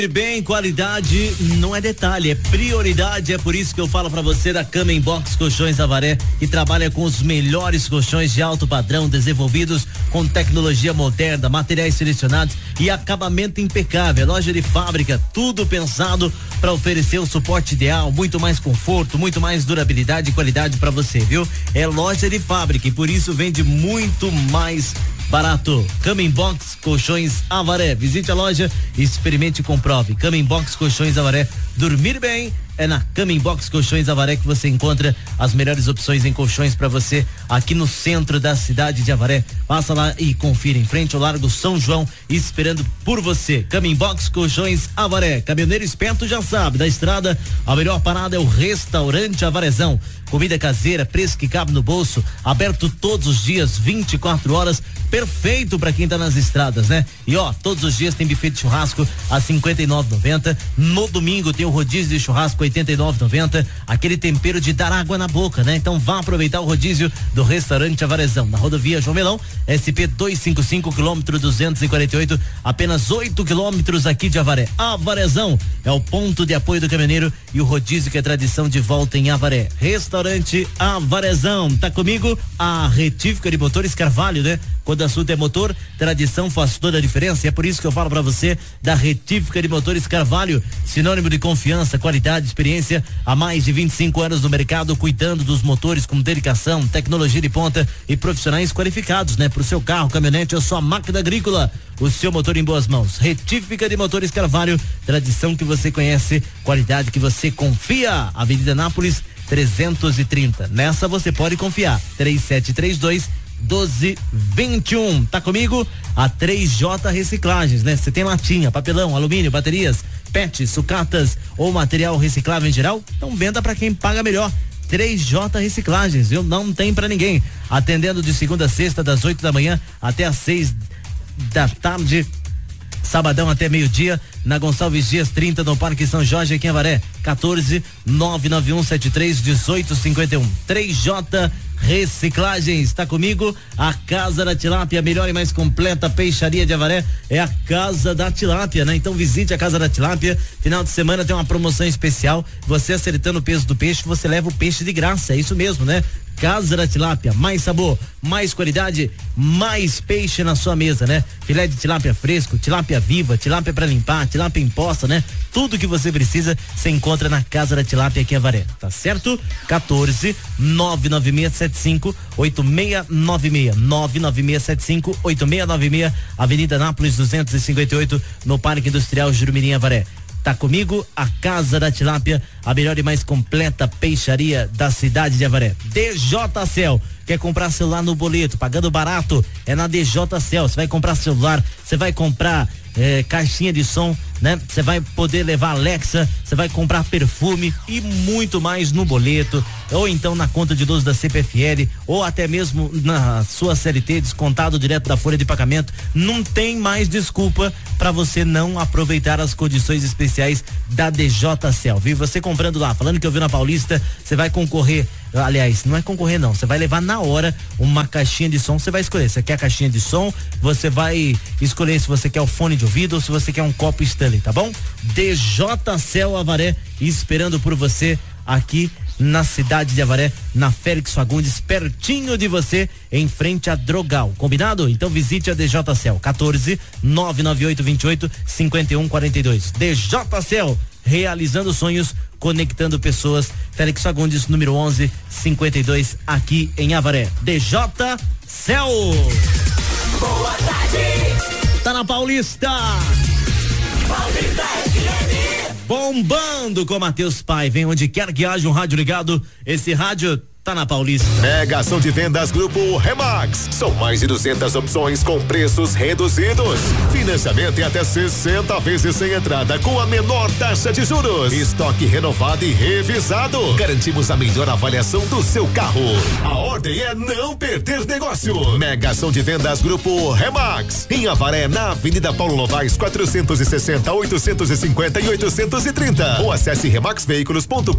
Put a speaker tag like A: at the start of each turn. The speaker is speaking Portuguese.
A: Bem, qualidade não é detalhe, é prioridade. É por isso que eu falo pra você da Cama Box Colchões Avaré, que trabalha com os melhores colchões de alto padrão, desenvolvidos com tecnologia moderna, materiais selecionados e acabamento impecável. Loja de fábrica, tudo pensado para oferecer o suporte ideal, muito mais conforto, muito mais durabilidade e qualidade para você, viu? É loja de fábrica e por isso vende muito mais barato. Cama Box Colchões Avaré. Visite a loja e experimente e comprove. Cama Box Colchões Avaré. Dormir bem é na Cama Box Colchões Avaré que você encontra as melhores opções em colchões para você aqui no centro da cidade de Avaré. Passa lá e confira em frente ao Largo São João, esperando por você. Cama Box Colchões Avaré. Caminhoneiro esperto já sabe, da estrada a melhor parada é o Restaurante Avarezão. Comida caseira, preço que cabe no bolso, aberto todos os dias, 24 horas, perfeito para quem tá nas estradas, né? E ó, todos os dias tem buffet de churrasco a R$ 59,90. No domingo tem o rodízio de churrasco R$ 89,90. Aquele tempero de dar água na boca, né? Então vá aproveitar o rodízio do Restaurante Avarezão, na rodovia João Melão, SP 255, quilômetro 248, apenas 8 quilômetros aqui de Avaré. Avarezão é o ponto de apoio do caminhoneiro e o rodízio que é tradição de volta em Avaré. Restaurante Avarezão, tá comigo? A retífica de motores Carvalho, né? Quando o assunto é motor, tradição faz toda a diferença. E é por isso que eu falo pra você da retífica de motores Carvalho, sinônimo de confiança, qualidade, experiência há mais de 25 anos no mercado, cuidando dos motores com dedicação, tecnologia de ponta e profissionais qualificados, né? Pro seu carro, caminhonete ou sua máquina agrícola, o seu motor em boas mãos. Retífica de motores Carvalho, tradição que você conhece, qualidade que você confia. Avenida Nápoles 330. Nessa você pode confiar. 3732-1221. Tá comigo? A 3J Reciclagens, né? Você tem latinha, papelão, alumínio, baterias, PET, sucatas ou material reciclável em geral? Então venda para quem paga melhor. 3J Reciclagens, viu? Não tem para ninguém. Atendendo de segunda a sexta, das 8 da manhã até às 6 da tarde. Sabadão até meio-dia, na Gonçalves Dias 30, no Parque São Jorge, aqui em Avaré. 14-99173-1851. 3J Reciclagens, tá comigo? A Casa da Tilápia, a melhor e mais completa peixaria de Avaré é a Casa da Tilápia, né? Então visite a Casa da Tilápia. Final de semana tem uma promoção especial. Você acertando o peso do peixe, você leva o peixe de graça. É isso mesmo, né? Casa da Tilápia, mais sabor, mais qualidade, mais peixe na sua mesa, né? Filé de tilápia fresco, tilápia viva, tilápia para limpar, tilápia imposta, né? Tudo que você precisa você encontra na Casa da Tilápia aqui em Avaré, tá certo? 14-99675-8696, 99675-8696, Avenida Nápoles 258, no Parque Industrial Jurumirim, Avaré. Tá comigo? A Casa da Tilápia, a melhor e mais completa peixaria da cidade de Avaré. DJCel. Quer comprar celular no boleto, pagando barato? É na DJCel. Você vai comprar celular, você vai comprar caixinha de som, né? Você vai poder levar Alexa, você vai comprar perfume e muito mais no boleto, ou então na conta de luz da CPFL, ou até mesmo na sua CLT, descontado direto da folha de pagamento. Não tem mais desculpa para você não aproveitar as condições especiais da DJCel, viu? Você comprando lá, falando que eu vi na Paulista, você vai concorrer. Aliás, não é concorrer não, você vai levar na hora uma caixinha de som, você vai escolher, você quer a caixinha de som, você vai escolher se você quer o fone de ouvido ou se você quer um copo Stanley, tá bom? DJCel Avaré, esperando por você aqui na cidade de Avaré, na Félix Fagundes, pertinho de você, em frente a Drogal, combinado? Então visite a DJCel, 14-99828-5142. DJCel, realizando sonhos, conectando pessoas. Félix Fagundes, número 1152, aqui em Avaré. DJCel.
B: Boa tarde.
A: Tá na Paulista.
B: Paulista FM.
A: Bombando com Matheus Pai. Vem onde quer que haja um rádio ligado. Esse rádio tá na Paulista.
C: Mega ação de vendas Grupo Remax. São mais de 200 opções com preços reduzidos. Financiamento em até 60 vezes sem entrada com a menor taxa de juros. Estoque renovado e revisado. Garantimos a melhor avaliação do seu carro. A ordem é não perder negócio. Mega ação de vendas Grupo Remax. Em Avaré, na Avenida Paulo Novaes, 460, 850 e 830. Ou acesse remaxveículos.com.br.